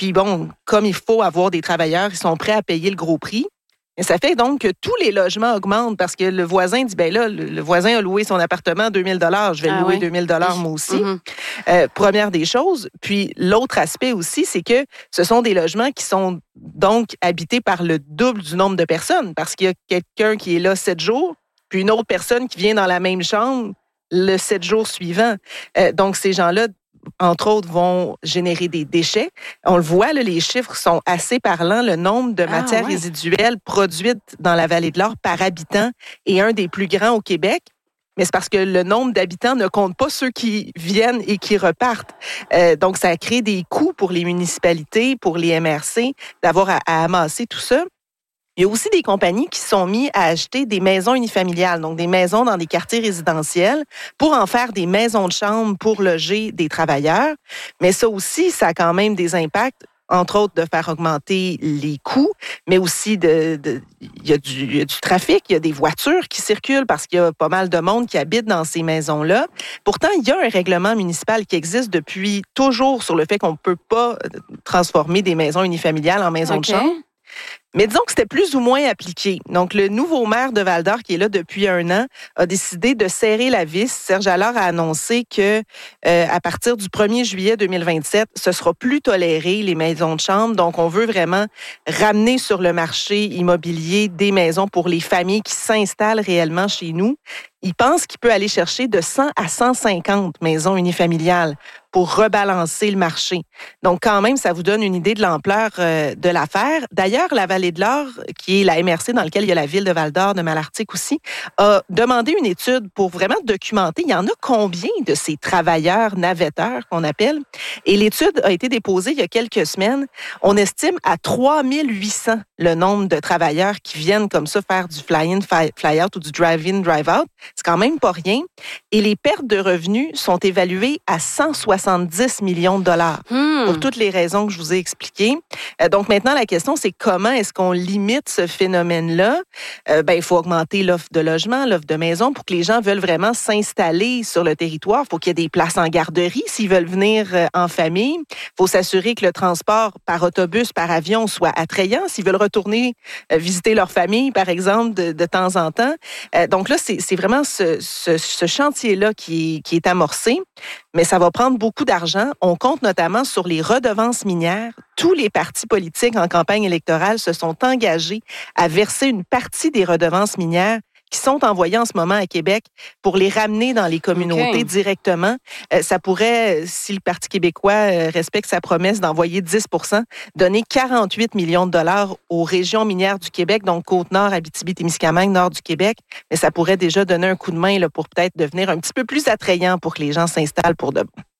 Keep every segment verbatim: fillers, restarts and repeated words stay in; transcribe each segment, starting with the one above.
puis bon, comme il faut avoir des travailleurs, ils sont prêts à payer le gros prix. Et ça fait donc que tous les logements augmentent parce que le voisin dit, ben là, le, le voisin a loué son appartement deux mille dollars, je vais ah le louer oui. deux mille dollars moi aussi. Mm-hmm. Euh, première des choses. Puis l'autre aspect aussi, c'est que ce sont des logements qui sont donc habités par le double du nombre de personnes parce qu'il y a quelqu'un qui est là sept jours, puis une autre personne qui vient dans la même chambre le sept jours suivants. Euh, donc ces gens-là, entre autres, vont générer des déchets. On le voit, là, les chiffres sont assez parlants. Le nombre de matières ah, ouais. résiduelles produites dans la vallée de l'Or par habitant est un des plus grands au Québec. Mais c'est parce que le nombre d'habitants ne compte pas ceux qui viennent et qui repartent. Euh, donc, ça crée des coûts pour les municipalités, pour les M R C, d'avoir à, à amasser tout ça. Il y a aussi des compagnies qui se sont mis à acheter des maisons unifamiliales, donc des maisons dans des quartiers résidentiels, pour en faire des maisons de chambre pour loger des travailleurs. Mais ça aussi, ça a quand même des impacts, entre autres de faire augmenter les coûts, mais aussi de, de il y a du, il y a du trafic, il y a des voitures qui circulent parce qu'il y a pas mal de monde qui habite dans ces maisons-là. Pourtant, il y a un règlement municipal qui existe depuis toujours sur le fait qu'on ne peut pas transformer des maisons unifamiliales en maisons okay. de chambre. Mais disons que c'était plus ou moins appliqué. Donc, le nouveau maire de Val-d'Or, qui est là depuis un an, a décidé de serrer la vis. Serge Allard a annoncé que euh, à partir du premier juillet deux mille vingt-sept, ce sera plus toléré, les maisons de chambre. Donc, on veut vraiment ramener sur le marché immobilier des maisons pour les familles qui s'installent réellement chez nous. Il pense qu'il peut aller chercher de cent à cent cinquante maisons unifamiliales pour rebalancer le marché. Donc, quand même, ça vous donne une idée de l'ampleur euh, de l'affaire. D'ailleurs, la Vallée de l'Or, qui est la M R C dans laquelle il y a la ville de Val-d'Or, de Malartic aussi, a demandé une étude pour vraiment documenter, il y en a combien de ces travailleurs navetteurs qu'on appelle. Et l'étude a été déposée il y a quelques semaines. On estime à trois mille huit cents le nombre de travailleurs qui viennent comme ça faire du fly-in, fly-out ou du drive-in, drive-out. C'est quand même pas rien. Et les pertes de revenus sont évaluées à cent soixante-dix millions de dollars hmm. pour toutes les raisons que je vous ai expliquées. Euh, donc maintenant, la question, c'est comment est-ce qu'on limite ce phénomène-là? Euh, ben, il faut augmenter l'offre de logement, l'offre de maison pour que les gens veulent vraiment s'installer sur le territoire. Il faut qu'il y ait des places en garderie s'ils veulent venir euh, en famille. Il faut s'assurer que le transport par autobus, par avion soit attrayant s'ils veulent retourner euh, visiter leur famille, par exemple, de, de temps en temps. Euh, donc là, c'est, c'est vraiment ce, ce, ce chantier-là qui, qui est amorcé, mais ça va prendre beaucoup d'argent. On compte notamment sur les redevances minières. Tous les partis politiques en campagne électorale se sont engagés à verser une partie des redevances minières qui sont envoyées en ce moment à Québec pour les ramener dans les communautés okay. directement. Euh, ça pourrait, si le Parti québécois euh, respecte sa promesse d'envoyer dix pour cent, donner quarante-huit millions de dollars aux régions minières du Québec, donc Côte-Nord, Abitibi-Témiscamingue, Nord du Québec. Mais ça pourrait déjà donner un coup de main là, pour peut-être devenir un petit peu plus attrayant pour que les gens s'installent pour de bon.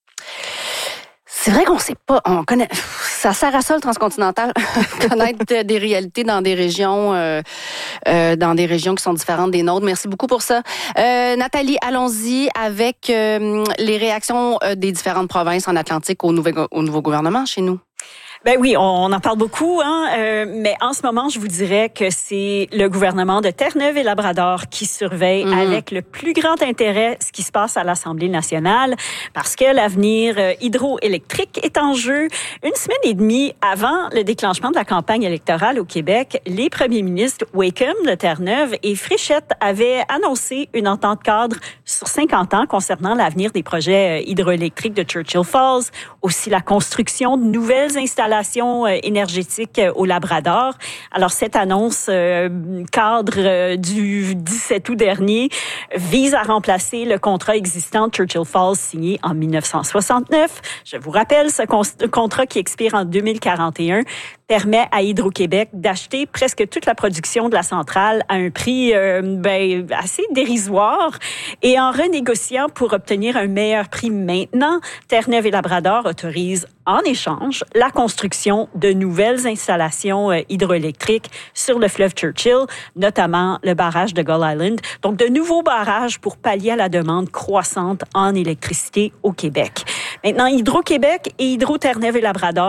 C'est vrai qu'on sait pas, on connaît, ça sert à ça le transcontinental, connaître des réalités dans des régions, euh, euh, dans des régions qui sont différentes des nôtres. Merci beaucoup pour ça. Euh, Nathalie, allons-y avec euh, les réactions des différentes provinces en Atlantique au, nouvel, au nouveau gouvernement chez nous. Ben oui, on en parle beaucoup, hein, euh, mais en ce moment, je vous dirais que c'est le gouvernement de Terre-Neuve et Labrador qui surveille mmh. avec le plus grand intérêt ce qui se passe à l'Assemblée nationale, parce que l'avenir euh, hydroélectrique est en jeu. Une semaine et demie avant le déclenchement de la campagne électorale au Québec, les premiers ministres Wacom de Terre-Neuve et Fréchette avaient annoncé une entente cadre sur cinquante ans concernant l'avenir des projets hydroélectriques de Churchill Falls, aussi la construction de nouvelles installations énergétique au Labrador. Alors, cette annonce euh, cadre euh, du dix-sept août dernier vise à remplacer le contrat existant de Churchill Falls signé en dix-neuf cent soixante-neuf. Je vous rappelle, ce con- contrat qui expire en deux mille quarante et un permet à Hydro-Québec d'acheter presque toute la production de la centrale à un prix euh, ben, assez dérisoire. Et en renégociant pour obtenir un meilleur prix maintenant, Terre-Neuve et Labrador autorisent en échange la construction de nouvelles installations euh, hydroélectriques sur le fleuve Churchill, notamment le barrage de Gull Island. Donc, de nouveaux barrages pour pallier à la demande croissante en électricité au Québec. Maintenant, Hydro-Québec et Hydro-Terre-Neuve et Labrador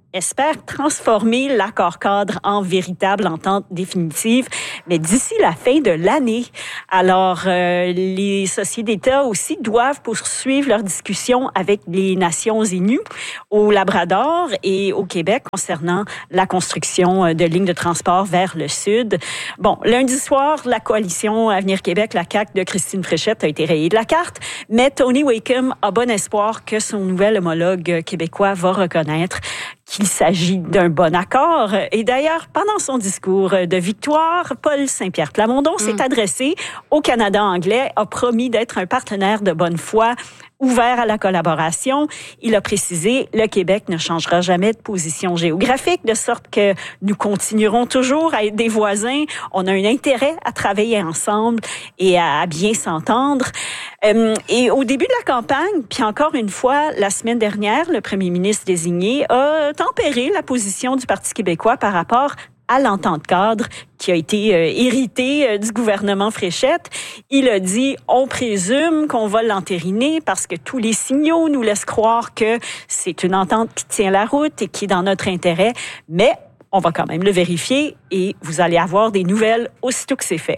espère transformer l'accord-cadre en véritable entente définitive, mais d'ici la fin de l'année. Alors, euh, les sociétés d'État aussi doivent poursuivre leurs discussions avec les Nations Unies au Labrador et au Québec concernant la construction de lignes de transport vers le sud. Bon, lundi soir, la coalition Avenir Québec, la C A Q de Christine Fréchette, a été rayée de la carte, mais Tony Wakeham a bon espoir que son nouvel homologue québécois va reconnaître qu'il s'agit d'un bon accord. Et d'ailleurs, pendant son discours de victoire, Paul Saint-Pierre Plamondon mmh. s'est adressé au Canada anglais, a promis d'être un partenaire de bonne foi, ouvert à la collaboration. Il a précisé, le Québec ne changera jamais de position géographique, de sorte que nous continuerons toujours à être des voisins. On a un intérêt à travailler ensemble et à bien s'entendre. Et au début de la campagne, puis encore une fois, la semaine dernière, le premier ministre désigné a tempéré la position du Parti québécois par rapport à l'entente cadre qui a été euh, héritée euh, du gouvernement Fréchette. Il a dit, on présume qu'on va l'entériner parce que tous les signaux nous laissent croire que c'est une entente qui tient la route et qui est dans notre intérêt, mais on va quand même le vérifier et vous allez avoir des nouvelles aussitôt que c'est fait.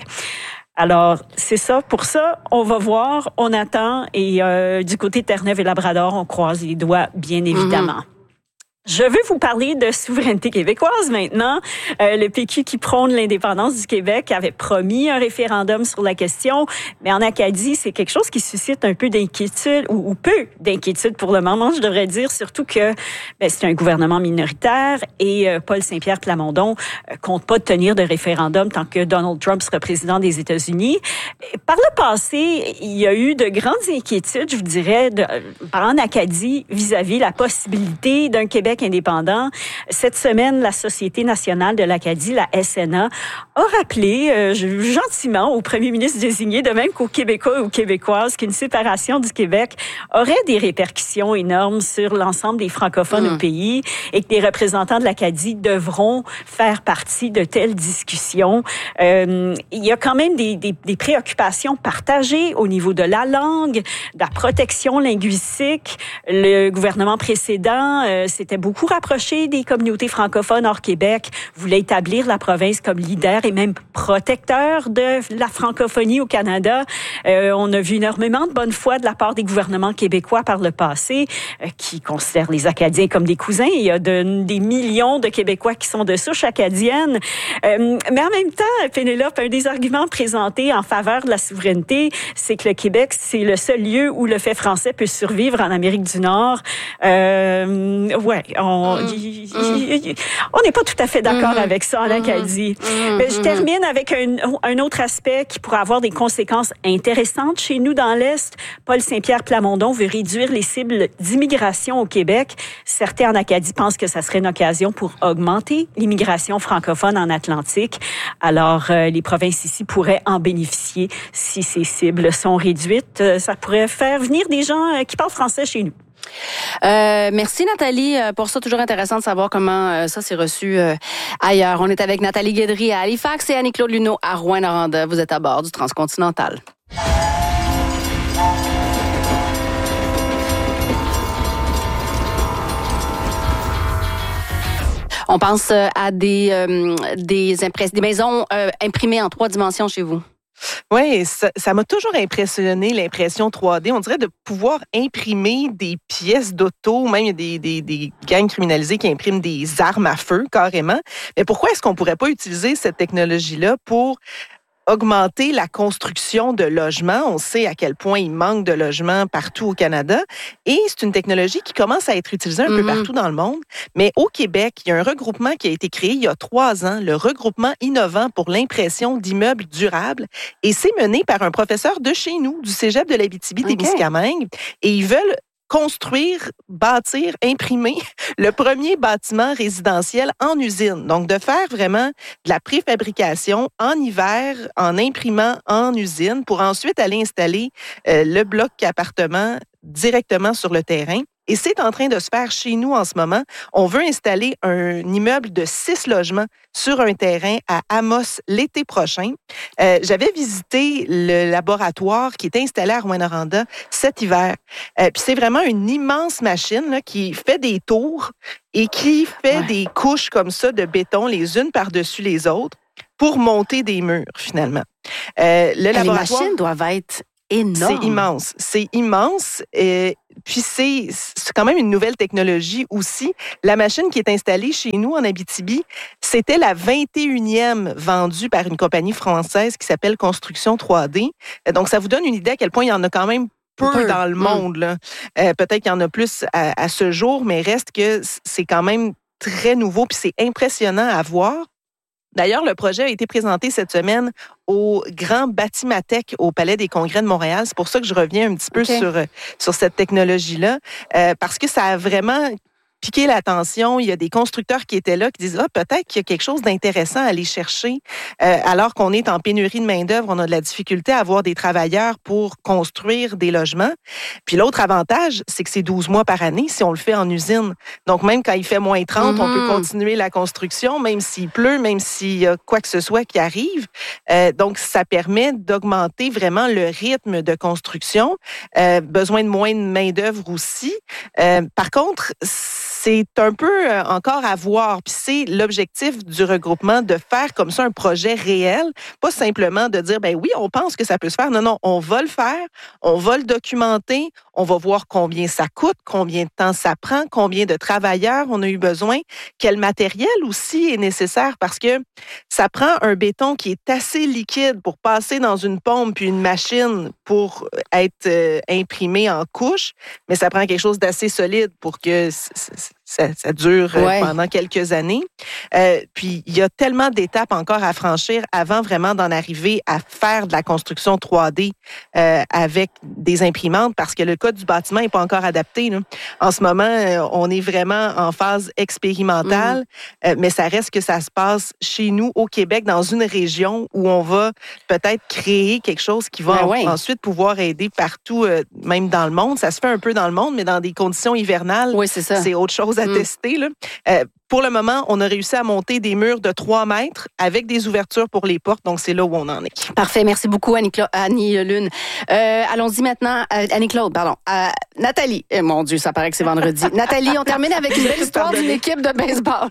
Alors, c'est ça. Pour ça, on va voir, on attend et euh, du côté de Terre-Neuve et Labrador, on croise les doigts, bien évidemment. Mm-hmm. Je veux vous parler de souveraineté québécoise maintenant. Euh, le P Q qui prône l'indépendance du Québec avait promis un référendum sur la question, mais en Acadie, c'est quelque chose qui suscite un peu d'inquiétude, ou, ou peu d'inquiétude pour le moment, je devrais dire, surtout que ben, c'est un gouvernement minoritaire et euh, Paul Saint-Pierre Plamondon euh, compte pas tenir de référendum tant que Donald Trump sera président des États-Unis. Par le passé, il y a eu de grandes inquiétudes, je vous dirais, de, en Acadie vis-à-vis la possibilité d'un Québec indépendant. Cette semaine, la Société nationale de l'Acadie, la S N A, a rappelé euh, gentiment au premier ministre désigné, de même qu'aux Québécois et aux Québécoises, qu'une séparation du Québec aurait des répercussions énormes sur l'ensemble des francophones mmh. au pays et que les représentants de l'Acadie devront faire partie de telles discussions. Euh, il y a quand même des, des, des préoccupations partagées au niveau de la langue, de la protection linguistique. Le gouvernement précédent euh, s'était beaucoup rapproché des communautés francophones hors Québec, voulait établir la province comme leader et même protecteur de la francophonie au Canada. Euh, on a vu énormément de bonne foi de la part des gouvernements québécois par le passé, euh, qui considèrent les Acadiens comme des cousins. Il y a de, des millions de Québécois qui sont de souche acadienne. Euh, mais en même temps, Pénélope, un des arguments présentés en faveur de la souveraineté, c'est que le Québec, c'est le seul lieu où le fait français peut survivre en Amérique du Nord. Euh, ouais, on mmh. y, y, y, on n'est pas tout à fait d'accord mmh. avec ça en Acadie. Mmh. Mais je termine avec un, un autre aspect qui pourrait avoir des conséquences intéressantes chez nous dans l'Est. Paul Saint-Pierre Plamondon veut réduire les cibles d'immigration au Québec. Certains en Acadie pensent que ça serait une occasion pour augmenter l'immigration francophone en Atlantique. Alors, euh, les provinces ici pourraient en bénéficier si ces cibles sont réduites. Ça pourrait faire venir des gens qui parlent français chez nous. Euh, merci Nathalie pour ça. Toujours intéressant de savoir comment euh, ça s'est reçu euh, ailleurs. On est avec Nathalie Guédry à Halifax et Annie-Claude Luneau à Rouyn-Noranda. Vous êtes à bord du Transcontinental. On pense à des, euh, des, impress- des maisons euh, imprimées en trois dimensions chez vous. Oui, ça, ça m'a toujours impressionné, l'impression trois D. On dirait de pouvoir imprimer des pièces d'auto, même il y a des, des, des gangs criminalisés qui impriment des armes à feu, carrément. Mais pourquoi est-ce qu'on ne pourrait pas utiliser cette technologie-là pour augmenter la construction de logements? On sait à quel point il manque de logements partout au Canada. Et c'est une technologie qui commence à être utilisée un mm-hmm. peu partout dans le monde. Mais au Québec, il y a un regroupement qui a été créé il y a trois ans, le regroupement innovant pour l'impression d'immeubles durables. Et c'est mené par un professeur de chez nous, du cégep de l'Abitibi-Témiscamingue. Okay. Et ils veulent construire, bâtir, imprimer le premier bâtiment résidentiel en usine. Donc, de faire vraiment de la préfabrication en hiver, en imprimant en usine, pour ensuite aller installer euh, le bloc appartement directement sur le terrain. Et c'est en train de se faire chez nous en ce moment. On veut installer un immeuble de six logements sur un terrain à Amos l'été prochain. Euh, j'avais visité le laboratoire qui est installé à Rouyn-Noranda cet hiver. Euh, puis c'est vraiment une immense machine là, qui fait des tours et qui fait ouais. des couches comme ça de béton les unes par-dessus les autres pour monter des murs finalement. Euh, le Les laboratoire, machines doivent être énormes. C'est immense. C'est immense. Et puis, c'est, c'est quand même une nouvelle technologie aussi. La machine qui est installée chez nous en Abitibi, c'était la vingt et unième vendue par une compagnie française qui s'appelle Construction trois D. Donc, ça vous donne une idée à quel point il y en a quand même peu, peu. dans le monde. Là. Euh, peut-être qu'il y en a plus à, à ce jour, mais reste que c'est quand même très nouveau puis c'est impressionnant à voir. D'ailleurs, le projet a été présenté cette semaine au Grand Batimatech au Palais des Congrès de Montréal. C'est pour ça que je reviens un petit peu okay. sur, sur cette technologie-là, euh, parce que ça a vraiment piqué l'attention. Il y a des constructeurs qui étaient là qui disent « Ah, peut-être qu'il y a quelque chose d'intéressant à aller chercher. Euh, » Alors qu'on est en pénurie de main-d'œuvre, on a de la difficulté à avoir des travailleurs pour construire des logements. Puis l'autre avantage, c'est que c'est douze mois par année si on le fait en usine. Donc, même quand il fait moins trente, mm-hmm. on peut continuer la construction, même s'il pleut, même s'il y a quoi que ce soit qui arrive. Euh, donc, ça permet d'augmenter vraiment le rythme de construction. Euh, besoin de moins de main-d'œuvre aussi. Euh, par contre, c'est un peu encore à voir. Puis c'est l'objectif du regroupement de faire comme ça un projet réel, pas simplement de dire, ben oui, on pense que ça peut se faire. Non, non, on va le faire, on va le documenter, on va voir combien ça coûte, combien de temps ça prend, combien de travailleurs on a eu besoin, quel matériel aussi est nécessaire parce que ça prend un béton qui est assez liquide pour passer dans une pompe puis une machine pour être euh, imprimé en couches, mais ça prend quelque chose d'assez solide pour que ça, ça dure ouais. pendant quelques années. Euh, puis, il y a tellement d'étapes encore à franchir avant vraiment d'en arriver à faire de la construction trois D euh, avec des imprimantes parce que le code du bâtiment n'est pas encore adapté. Là. En ce moment, euh, on est vraiment en phase expérimentale, mmh. euh, mais ça reste que ça se passe chez nous, au Québec, dans une région où on va peut-être créer quelque chose qui va ben en, ouais. ensuite pouvoir aider partout, euh, même dans le monde. Ça se fait un peu dans le monde, mais dans des conditions hivernales, oui, c'est, ça. c'est autre chose à mmh. tester. Là. Euh, pour le moment, on a réussi à monter des murs de trois mètres avec des ouvertures pour les portes. Donc, c'est là où on en est. Parfait. Merci beaucoup, Annie-Claude, Annie Lune. Euh, allons-y maintenant. Euh, Annie-Claude, pardon. Euh, Nathalie. Eh, mon Dieu, ça paraît que c'est vendredi. Nathalie, on termine avec une belle histoire d'une équipe de baseball.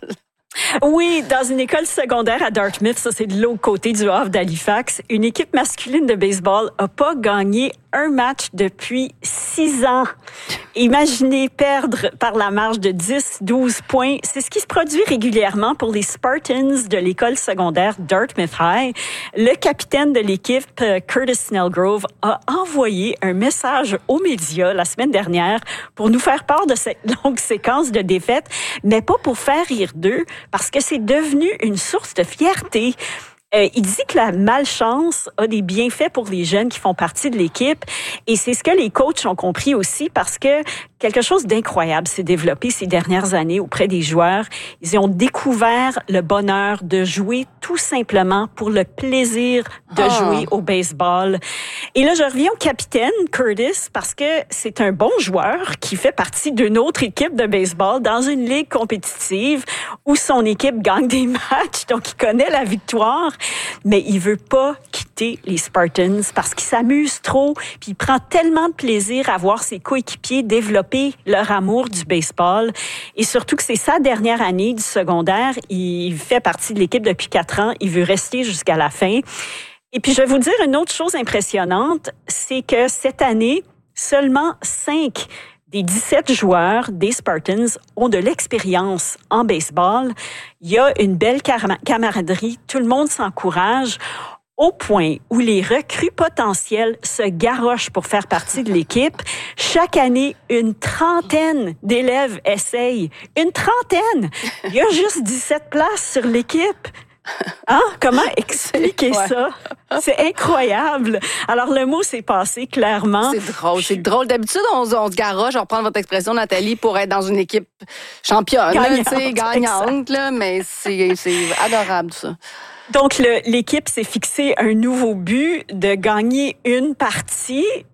Oui, dans une école secondaire à Dartmouth, ça c'est de l'autre côté du Havre d'Halifax, une équipe masculine de baseball n'a pas gagné un match depuis six ans. Imaginez perdre par la marge de dix à douze points. C'est ce qui se produit régulièrement pour les Spartans de l'école secondaire Dartmouth High. Le capitaine de l'équipe, Curtis Snellgrove, a envoyé un message aux médias la semaine dernière pour nous faire part de cette longue séquence de défaites, mais pas pour faire rire d'eux, parce que c'est devenu une source de fierté. Euh, il dit que la malchance a des bienfaits pour les jeunes qui font partie de l'équipe et c'est ce que les coachs ont compris aussi parce que quelque chose d'incroyable s'est développé ces dernières années auprès des joueurs. Ils ont découvert le bonheur de jouer tout simplement pour le plaisir de oh. jouer au baseball. Et là, je reviens au capitaine Curtis parce que c'est un bon joueur qui fait partie d'une autre équipe de baseball dans une ligue compétitive où son équipe gagne des matchs, donc il connaît la victoire. Mais il veut pas quitter les Spartans parce qu'il s'amuse trop puis il prend tellement de plaisir à voir ses coéquipiers développer leur amour du baseball et surtout que c'est sa dernière année du secondaire. Il fait partie de l'équipe depuis quatre ans. Il veut rester jusqu'à la fin. Et puis, je vais vous dire une autre chose impressionnante, c'est que cette année, seulement cinq des dix-sept joueurs des Spartans ont de l'expérience en baseball. Il y a une belle camaraderie. Tout le monde s'encourage au point où les recrues potentielles se garochent pour faire partie de l'équipe. Chaque année, une trentaine d'élèves essayent. Une trentaine! Il y a juste dix-sept places sur l'équipe. Hein? Comment expliquer ouais. ça? C'est incroyable. Alors, le mot s'est passé clairement. C'est drôle. C'est drôle. D'habitude, on, on se garoche, on reprend votre expression, Nathalie, pour être dans une équipe championne, gagnante, là, gagnante là, mais c'est, c'est adorable, ça. Donc, le, l'équipe s'est fixé un nouveau but de gagner une partie.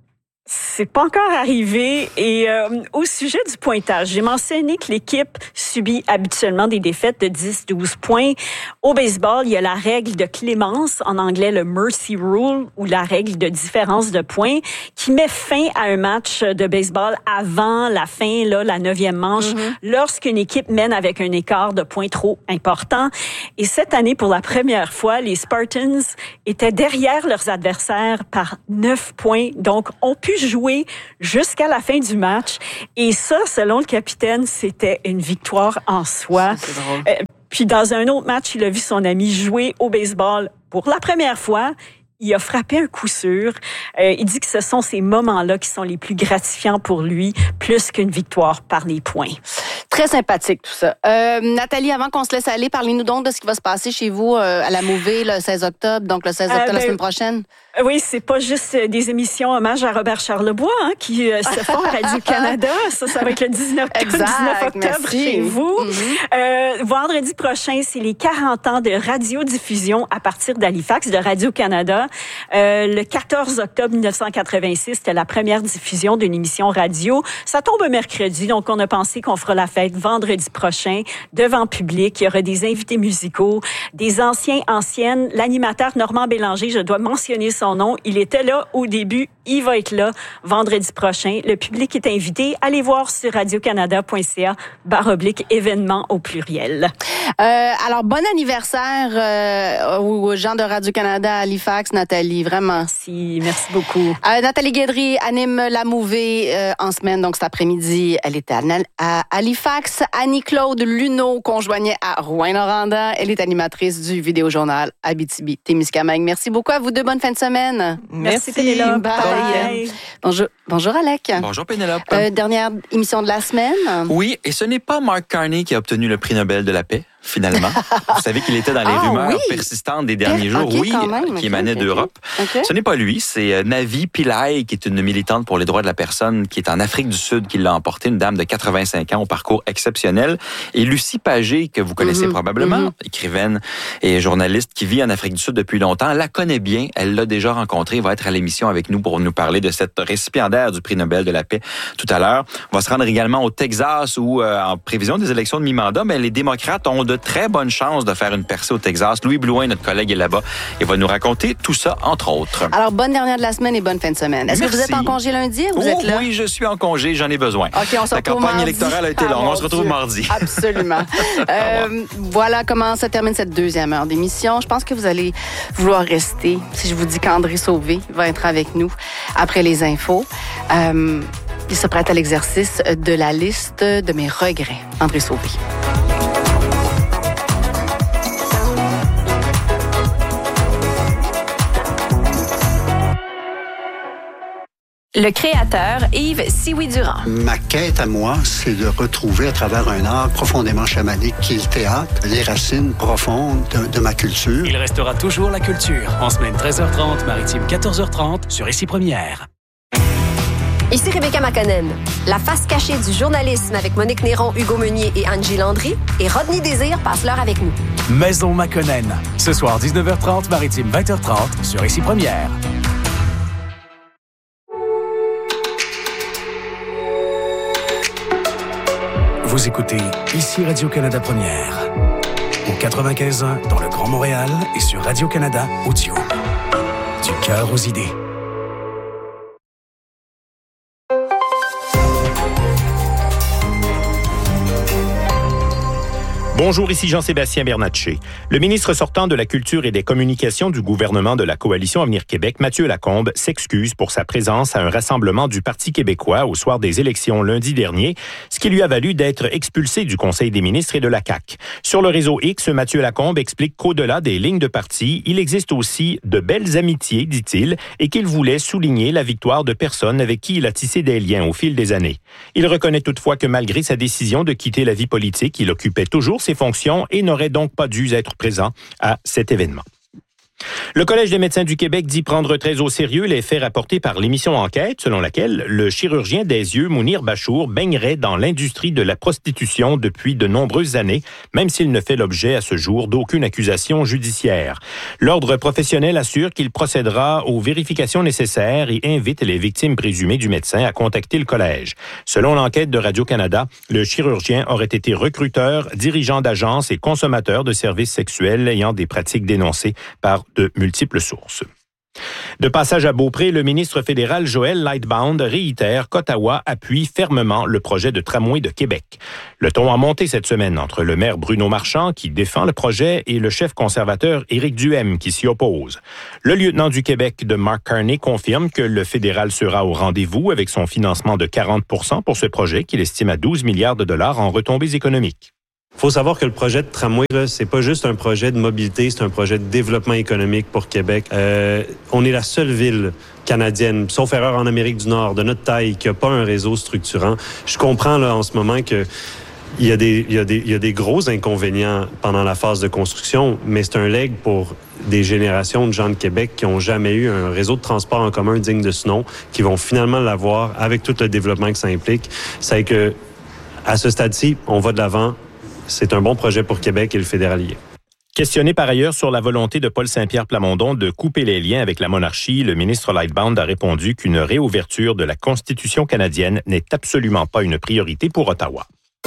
C'est pas encore arrivé. Et euh, au sujet du pointage, j'ai mentionné que l'équipe subit habituellement des défaites de dix à douze points. Au baseball, il y a la règle de clémence, en anglais le mercy rule, ou la règle de différence de points, qui met fin à un match de baseball avant la fin, là, la neuvième manche, mm-hmm. lorsqu'une équipe mène avec un écart de points trop important. Et cette année, pour la première fois, les Spartans étaient derrière leurs adversaires par neuf points, donc ont pu jouer jusqu'à la fin du match. Et ça, selon le capitaine, c'était une victoire en soi. C'est drôle. Euh, puis dans un autre match, il a vu son ami jouer au baseball pour la première fois. Il a frappé un coup sûr. Euh, il dit que ce sont ces moments-là qui sont les plus gratifiants pour lui, plus qu'une victoire par les points. Très sympathique tout ça. Euh, Nathalie, avant qu'on se laisse aller, parlez-nous donc de ce qui va se passer chez vous euh, à la Mouvée le seize octobre, donc le seize octobre euh, ben, la semaine prochaine. Oui, c'est pas juste des émissions hommage à Robert Charlebois hein, qui euh, se font à Radio-Canada. Ça, ça va être le dix-neuf, exact, dix-neuf octobre merci. Chez vous. Mm-hmm. Euh, vendredi prochain, c'est les quarante ans de radiodiffusion à partir d'Halifax, de Radio-Canada. Euh, le quatorze octobre dix-neuf cent quatre-vingt-six, c'était la première diffusion d'une émission radio. Ça tombe un mercredi, donc on a pensé qu'on fera la fête vendredi prochain devant public. Il y aura des invités musicaux, des anciens, anciennes. L'animateur Normand Bélanger, je dois mentionner son nom. Il était là au début. Il va être là vendredi prochain. Le public est invité. Allez voir sur radiocanada.ca barre oblique événements au pluriel. Euh, alors, bon anniversaire euh, aux gens de Radio-Canada à Halifax, Nathalie. Vraiment. Merci. Merci beaucoup. Euh, Nathalie Guédry anime la Mouvée euh, en semaine, donc cet après-midi. Elle était à, à Halifax. Annie-Claude Luneau, qu'on joignait à Rouyn-Noranda. Elle est animatrice du Vidéojournal Abitibi-Témiscamingue. Merci beaucoup à vous deux. Bonne fin de semaine. Merci, Pénélope. Bye. Bye. Bonjour, bonjour Alec. Bonjour Pénélope. Euh, dernière émission de la semaine. Oui, et ce n'est pas Mark Carney qui a obtenu le prix Nobel de la paix, finalement. Vous savez qu'il était dans les ah, rumeurs oui. persistantes des derniers jours, okay, oui, même, qui émanaient okay, d'Europe. okay. Ce n'est pas lui, c'est Navi Pillay, qui est une militante pour les droits de la personne, qui est en Afrique du Sud, qui l'a emporté, une dame de quatre-vingt-cinq ans au parcours exceptionnel. Et Lucie Pagé, que vous connaissez mm-hmm. probablement, mm-hmm. écrivaine et journaliste qui vit en Afrique du Sud depuis longtemps, la connaît bien, elle l'a déjà rencontrée, va être à l'émission avec nous pour nous parler de cette récipiendaire du prix Nobel de la paix tout à l'heure. On va se rendre également au Texas où, euh, en prévision des élections de mi-mandat, mais les démocrates ont de très bonnes chances de faire une percée au Texas. Louis Blouin, notre collègue, est là-bas et va nous raconter tout ça, entre autres. Alors, bonne dernière de la semaine et bonne fin de semaine. Est-ce Merci. que vous êtes en congé lundi ou vous oh, êtes là? Oui, je suis en congé, j'en ai besoin. OK, on se La retrouve campagne mardi. électorale a été ah, longue. On se retrouve Dieu. mardi. Absolument. euh, voilà comment se termine cette deuxième heure d'émission. Je pense que vous allez vouloir rester si je vous dis qu'André Sauvé va être avec nous après les infos. Euh, il se prête à l'exercice de la liste de mes regrets. André Sauvé. Le créateur Yves Sioui-Durand. Ma quête à moi, c'est de retrouver à travers un art profondément chamanique qui est le théâtre, les racines profondes de, de ma culture. Il restera toujours la culture. En semaine treize heures trente, maritime quatorze heures trente, sur Ici Première. Ici Rebecca Makanen. La face cachée du journalisme avec Monique Néron, Hugo Meunier et Angie Landry. Et Rodney Désir passe l'heure avec nous. Maison Makanen. Ce soir, dix-neuf heures trente, maritime vingt heures trente, sur Ici Première. Vous écoutez Ici Radio-Canada Première. Au quatre-vingt-quinze ans dans le Grand Montréal et sur Radio-Canada Audio. Du cœur aux idées. Bonjour, ici Jean-Sébastien Bernatchez. Le ministre sortant de la Culture et des Communications du gouvernement de la Coalition Avenir Québec, Mathieu Lacombe, s'excuse pour sa présence à un rassemblement du Parti québécois au soir des élections lundi dernier, ce qui lui a valu d'être expulsé du Conseil des ministres et de la C A Q. Sur le réseau X, Mathieu Lacombe explique qu'au-delà des lignes de parti, il existe aussi de belles amitiés, dit-il, et qu'il voulait souligner la victoire de personnes avec qui il a tissé des liens au fil des années. Il reconnaît toutefois que malgré sa décision de quitter la vie politique, il occupait toujours ses fonctions et n'aurait donc pas dû être présent à cet événement. Le Collège des médecins du Québec dit prendre très au sérieux les faits rapportés par l'émission Enquête, selon laquelle le chirurgien des yeux Mounir Bachour baignerait dans l'industrie de la prostitution depuis de nombreuses années, même s'il ne fait l'objet à ce jour d'aucune accusation judiciaire. L'ordre professionnel assure qu'il procédera aux vérifications nécessaires et invite les victimes présumées du médecin à contacter le Collège. Selon l'enquête de Radio-Canada, le chirurgien aurait été recruteur, dirigeant d'agence et consommateur de services sexuels ayant des pratiques dénoncées par de multiples sources. De passage à Beaupré, le ministre fédéral Joël Lightbound réitère qu'Ottawa appuie fermement le projet de tramway de Québec. Le ton a monté cette semaine entre le maire Bruno Marchand, qui défend le projet, et le chef conservateur Éric Duhem, qui s'y oppose. Le lieutenant du Québec de Mark Carney confirme que le fédéral sera au rendez-vous avec son financement de quarante pour cent pour ce projet qu'il estime à douze milliards de dollars en retombées économiques. Il faut savoir que le projet de tramway, là, c'est pas juste un projet de mobilité, c'est un projet de développement économique pour Québec. Euh, on est la seule ville canadienne, sauf erreur en Amérique du Nord, de notre taille, qui n'a pas un réseau structurant. Je comprends là en ce moment que il y a des, il y a des, il y a des gros inconvénients pendant la phase de construction, mais c'est un legs pour des générations de gens de Québec qui n'ont jamais eu un réseau de transport en commun digne de ce nom, qui vont finalement l'avoir avec tout le développement que ça implique. C'est que, à ce stade-ci, on va de l'avant. C'est un bon projet pour Québec et le fédéralier. Questionné par ailleurs sur la volonté de Paul Saint-Pierre Plamondon de couper les liens avec la monarchie, le ministre Lightbound a répondu qu'une réouverture de la Constitution canadienne n'est absolument pas une priorité pour Ottawa.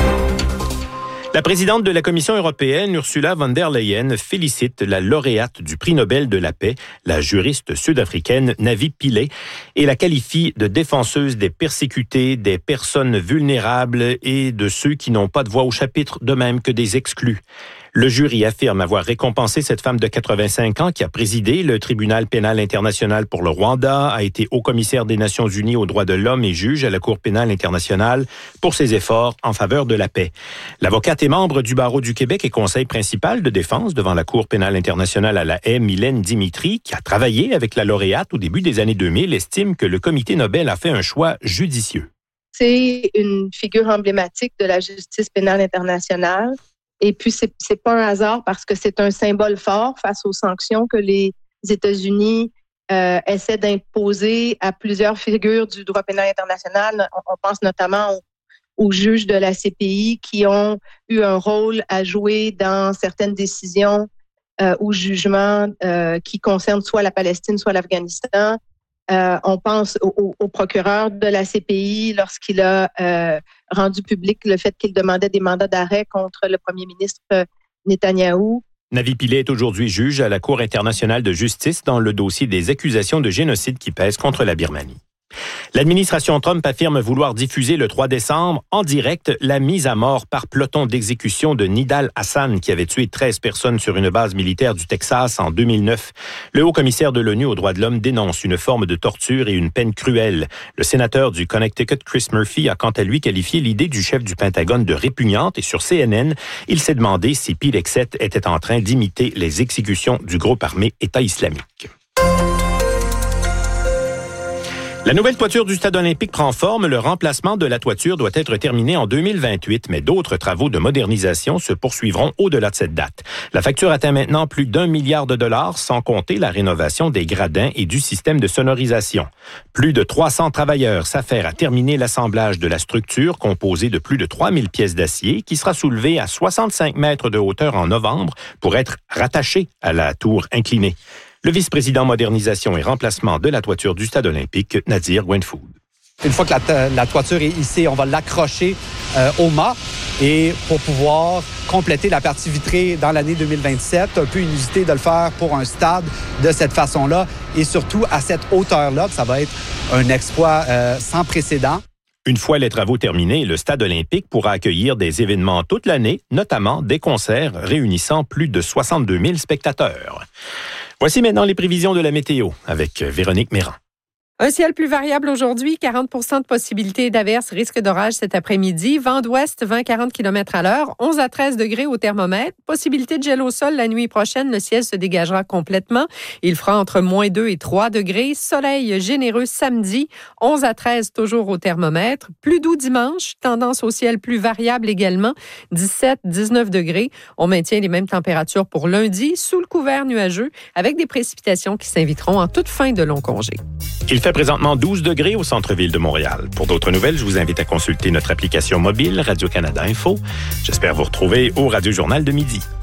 La présidente de la Commission européenne, Ursula von der Leyen, félicite la lauréate du prix Nobel de la paix, la juriste sud-africaine Navi Pillay, et la qualifie de défenseuse des persécutés, des personnes vulnérables et de ceux qui n'ont pas de voix au chapitre, de même que des exclus. Le jury affirme avoir récompensé cette femme de quatre-vingt-cinq ans qui a présidé le tribunal pénal international pour le Rwanda, a été haut-commissaire des Nations unies aux droits de l'homme et juge à la Cour pénale internationale pour ses efforts en faveur de la paix. L'avocate et membre du barreau du Québec et conseil principal de défense devant la Cour pénale internationale à La Haye, Mylène Dimitri, qui a travaillé avec la lauréate au début des années deux mille, estime que le comité Nobel a fait un choix judicieux. C'est une figure emblématique de la justice pénale internationale. Et puis, c'est, c'est pas un hasard parce que c'est un symbole fort face aux sanctions que les États-Unis euh, essaient d'imposer à plusieurs figures du droit pénal international. On, on pense notamment aux, aux juges de la C P I qui ont eu un rôle à jouer dans certaines décisions euh, ou jugements euh, qui concernent soit la Palestine, soit l'Afghanistan. Euh, on pense au, au procureur de la C P I lorsqu'il a euh, rendu public le fait qu'il demandait des mandats d'arrêt contre le premier ministre Netanyahou. Navi Pillay est aujourd'hui juge à la Cour internationale de justice dans le dossier des accusations de génocide qui pèsent contre la Birmanie. L'administration Trump affirme vouloir diffuser le trois décembre en direct la mise à mort par peloton d'exécution de Nidal Hassan qui avait tué treize personnes sur une base militaire du Texas en deux mille neuf. Le haut-commissaire de l'ONU aux droits de l'homme dénonce une forme de torture et une peine cruelle. Le sénateur du Connecticut, Chris Murphy, a quant à lui qualifié l'idée du chef du Pentagone de répugnante et sur C N N, il s'est demandé si Pete Hegseth était en train d'imiter les exécutions du groupe armé État islamique. La nouvelle toiture du Stade olympique prend forme. Le remplacement de la toiture doit être terminé en deux mille vingt-huit, mais d'autres travaux de modernisation se poursuivront au-delà de cette date. La facture atteint maintenant plus d'un milliard de dollars, sans compter la rénovation des gradins et du système de sonorisation. Plus de trois cents travailleurs s'affairent à terminer l'assemblage de la structure composée de plus de trois mille pièces d'acier qui sera soulevée à soixante-cinq mètres de hauteur en novembre pour être rattachée à la tour inclinée. Le vice-président modernisation et remplacement de la toiture du Stade olympique, Nadir Wenfoud. Une fois que la, la toiture est hissée, on va l'accrocher euh, au mât et pour pouvoir compléter la partie vitrée dans l'année deux mille vingt-sept. Un peu inusité de le faire pour un stade de cette façon-là et surtout à cette hauteur-là, ça va être un exploit euh, sans précédent. Une fois les travaux terminés, le Stade olympique pourra accueillir des événements toute l'année, notamment des concerts réunissant plus de soixante-deux mille spectateurs. Voici maintenant les prévisions de la météo avec Véronique Méran. Un ciel plus variable aujourd'hui, quarante pour cent de possibilité d'averses, risque d'orage cet après-midi. Vent d'ouest, vingt à quarante kilomètres à l'heure. onze à treize degrés au thermomètre. Possibilité de gel au sol la nuit prochaine. Le ciel se dégagera complètement. Il fera entre moins deux et trois degrés. Soleil généreux samedi. onze à treize toujours au thermomètre. Plus doux dimanche. Tendance au ciel plus variable également. dix-sept à dix-neuf degrés. On maintient les mêmes températures pour lundi, sous le couvert nuageux, avec des précipitations qui s'inviteront en toute fin de long congé. Il fait présentement douze degrés au centre-ville de Montréal. Pour d'autres nouvelles, je vous invite à consulter notre application mobile Radio-Canada Info. J'espère vous retrouver au Radio Journal de midi.